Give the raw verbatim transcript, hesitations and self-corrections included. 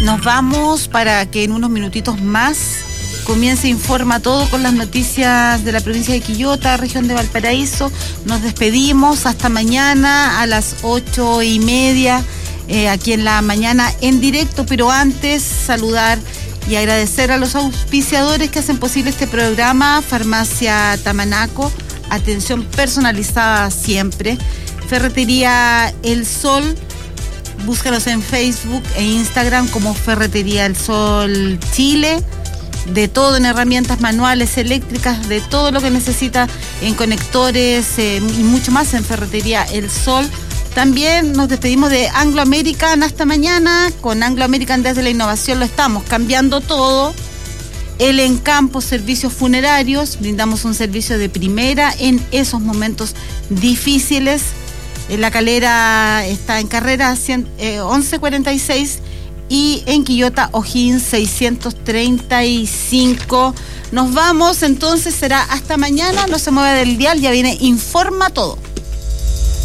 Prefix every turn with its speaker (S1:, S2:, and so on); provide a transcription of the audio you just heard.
S1: Nos vamos para que en unos minutitos más comience Informa Todo con las noticias de la provincia de Quillota, región de Valparaíso. Nos despedimos hasta mañana a las ocho y media, eh, aquí en la mañana en directo, pero antes saludar y agradecer a los auspiciadores que hacen posible este programa. Farmacia Tamanaco, atención personalizada siempre. Ferretería El Sol, búscalos en Facebook e Instagram como Ferretería El Sol Chile. De todo en herramientas manuales, eléctricas, de todo lo que necesita en conectores eh, y mucho más en Ferretería El Sol. También nos despedimos de Anglo American hasta mañana. Con Anglo American desde la innovación lo estamos cambiando todo. El Encampo Servicios Funerarios, brindamos un servicio de primera en esos momentos difíciles. La Calera está en carrera once cuarenta y seis y en Quillota O'Higgins seiscientos treinta y cinco. Nos vamos, entonces será hasta mañana. No se mueva del dial, ya viene Informa Todo.